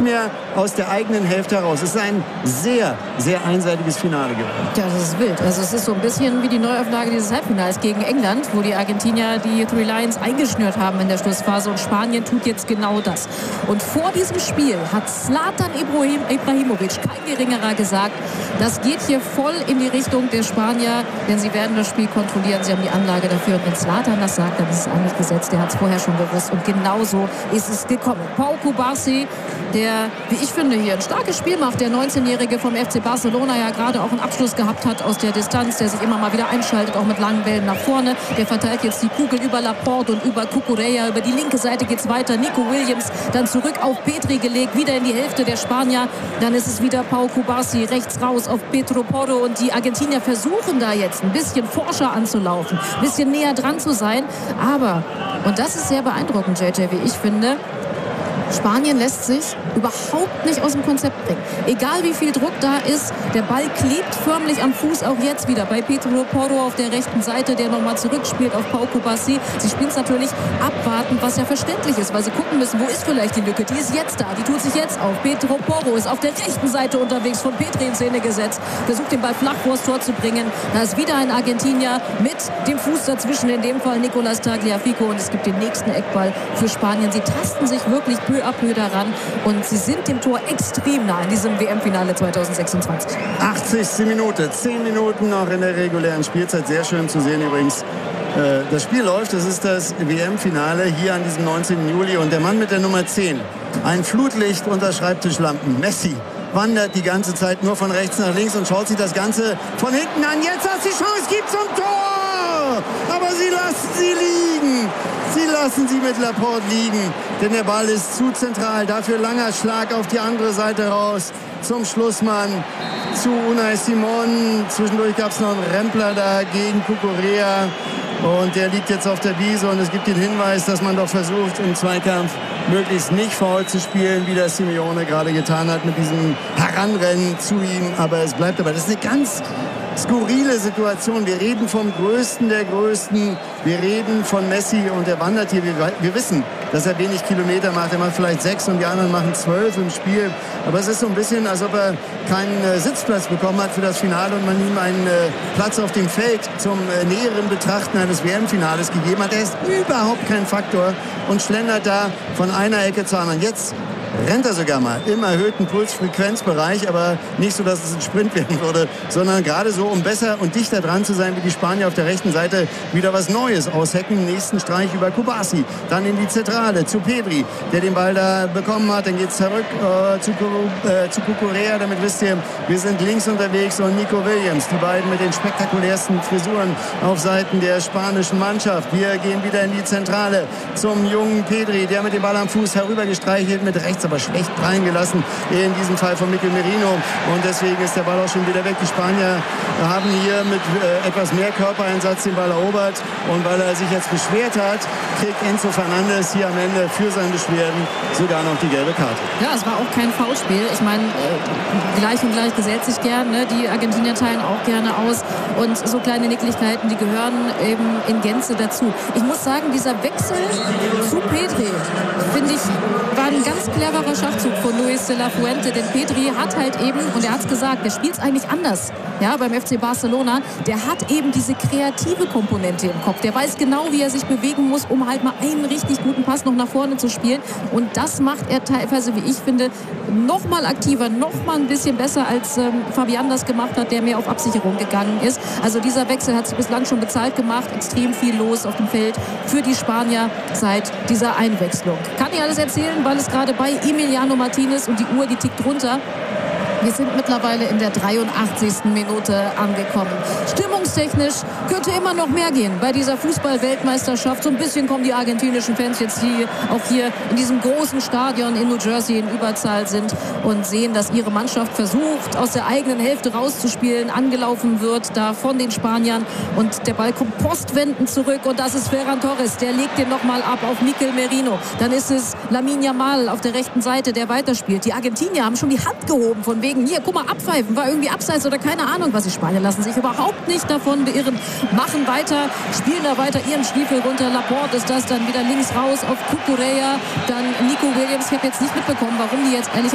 mehr aus der eigenen Hälfte heraus. Es ist ein sehr, sehr einseitiges Finale geworden. Ja, das ist wild. Also es ist so ein bisschen wie die Neuauflage dieses Halbfinals gegen England, wo die Argentinier die Three Lions eingeschnürt haben in der Schlussphase, und Spanien tut jetzt genau das. Und vor diesem Spiel hat Zlatan Ibrahimovic, kein geringerer, gesagt, das geht hier voll in die Richtung der Spanier, denn sie werden das Spiel kontrollieren, sie haben die Anlage dafür. Und wenn Zlatan das sagt, dann ist es eigentlich gesetzt. Der hat es vorher schon gewusst und genauso ist es gekommen. Pau Cubarsí, der, wie ich finde, hier ein starkes Spiel macht, der 19-Jährige vom FC Barcelona, ja gerade auch einen Abschluss gehabt hat aus der Distanz, der sich immer mal wieder einschaltet, auch mit langen Bällen nach vorne. Der verteilt jetzt die Kugel über Laporte und über Cucurella. Über die linke Seite geht es weiter. Nico Williams dann zurück auf Petri gelegt, wieder in die Hälfte der Spanier. Dann ist es wieder Pau Cubarsí rechts raus auf Pedro Porro, und die Argentinier versuchen da jetzt ein bisschen forscher anzulaufen, ein bisschen näher dran zu sein. Aber, und das ist sehr beeindruckend, JJ, wie ich finde, Spanien lässt sich überhaupt nicht aus dem Konzept bringen. Egal wie viel Druck da ist, der Ball klebt förmlich am Fuß, auch jetzt wieder bei Pedro Porro auf der rechten Seite, der nochmal zurückspielt auf Pau Cubarsí. Sie spielen es natürlich abwartend, was ja verständlich ist, weil sie gucken müssen, wo ist vielleicht die Lücke. Die ist jetzt da, die tut sich jetzt auf. Pedro Porro ist auf der rechten Seite unterwegs, von Petri in Szene gesetzt, versucht den Ball flach vors Tor zu bringen. Da ist wieder ein Argentinier mit dem Fuß dazwischen, in dem Fall Nicolas Tagliafico, und es gibt den nächsten Eckball für Spanien. Sie tasten sich wirklich peu à peu daran und sie sind dem Tor extrem nah in diesem WM-Finale 2026. 80. Minute, 10 Minuten noch in der regulären Spielzeit. Sehr schön zu sehen übrigens. Das Spiel läuft, das ist das WM-Finale hier an diesem 19. Juli, und der Mann mit der Nummer 10, ein Flutlicht unter Schreibtischlampen, Messi, wandert die ganze Zeit nur von rechts nach links und schaut sich das Ganze von hinten an. Jetzt hat sie Chance, gibt zum Tor! Aber sie lassen sie liegen. Sie lassen sie mit Laporte liegen, denn der Ball ist zu zentral. Dafür langer Schlag auf die andere Seite raus zum Schlussmann, zu Unai Simon. Zwischendurch gab es noch einen Rempler da gegen Cucurella. Und der liegt jetzt auf der Wiese, und es gibt den Hinweis, dass man doch versucht, im Zweikampf möglichst nicht faul zu spielen, wie das Simeone gerade getan hat mit diesem Heranrennen zu ihm. Aber es bleibt dabei. Das ist eine ganz skurrile Situation. Wir reden vom Größten der Größten. Wir reden von Messi, und er wandert hier. Wir wissen, dass er wenig Kilometer macht. Er macht vielleicht 6 und die anderen machen 12 im Spiel. Aber es ist so ein bisschen, als ob er keinen Sitzplatz bekommen hat für das Finale und man ihm einen Platz auf dem Feld zum näheren Betrachten eines WM-Finales gegeben hat. Er ist überhaupt kein Faktor und schlendert da von einer Ecke zur anderen. Jetzt rennt er sogar mal im erhöhten Pulsfrequenzbereich, aber nicht so, dass es ein Sprint werden würde, sondern gerade so, um besser und dichter dran zu sein wie die Spanier auf der rechten Seite, wieder was Neues aushecken. Nächsten Streich über Cubarsí, dann in die Zentrale zu Pedri, der den Ball da bekommen hat. Dann geht es zurück zu Cucurella. Damit wisst ihr, wir sind links unterwegs, und Nico Williams, die beiden mit den spektakulärsten Frisuren auf Seiten der spanischen Mannschaft. Wir gehen wieder in die Zentrale zum jungen Pedri, der mit dem Ball am Fuß herübergestreichelt, mit rechts aber schlecht reingelassen, in diesem Fall von Mikel Merino, und deswegen ist der Ball auch schon wieder weg. Die Spanier haben hier mit etwas mehr Körpereinsatz den Ball erobert, und weil er sich jetzt beschwert hat, kriegt Enzo Fernandes hier am Ende für seine Beschwerden sogar noch die gelbe Karte. Ja, es war auch kein Foulspiel. Ich meine, gleich und gleich gesellt sich gern, ne? Die Argentinier teilen auch gerne aus, und so kleine Nicklichkeiten, die gehören eben in Gänze dazu. Ich muss sagen, dieser Wechsel zu Pedri, finde ich, war ein ganz cleverer Schachzug von Luis de la Fuente, denn Pedri hat halt eben, und er hat es gesagt, der spielt es eigentlich anders, ja, beim FC Barcelona. Der hat eben diese kreative Komponente im Kopf. Der weiß genau, wie er sich bewegen muss, um halt mal einen richtig guten Pass noch nach vorne zu spielen, und das macht er teilweise, wie ich finde, noch mal aktiver, noch mal ein bisschen besser, als Fabian das gemacht hat, der mehr auf Absicherung gegangen ist. Also dieser Wechsel hat sich bislang schon bezahlt gemacht, extrem viel los auf dem Feld für die Spanier seit dieser Einwechslung. Kann ich alles erzählen, weil es gerade bei Emiliano Martinez, und die Uhr, die tickt runter. Wir sind mittlerweile in der 83. Minute angekommen. Stimmungstechnisch könnte immer noch mehr gehen bei dieser Fußball-Weltmeisterschaft. So ein bisschen kommen die argentinischen Fans jetzt, die auch hier in diesem großen Stadion in New Jersey in Überzahl sind, und sehen, dass ihre Mannschaft versucht, aus der eigenen Hälfte rauszuspielen, angelaufen wird da von den Spaniern, und der Ball kommt postwendend zurück, und das ist Ferran Torres, der legt den nochmal ab auf Mikel Merino. Dann ist es Lamine Yamal auf der rechten Seite, der weiterspielt. Die Argentinier haben schon die Hand gehoben, von wegen, hier, guck mal, abpfeifen, war irgendwie abseits oder keine Ahnung was. Die Spanier lassen sich überhaupt nicht davon beirren, machen weiter, spielen da weiter ihren Stiefel runter. Laporte ist das, dann wieder links raus auf Cucurella, dann Nico Williams. Ich habe jetzt nicht mitbekommen, warum die jetzt ehrlich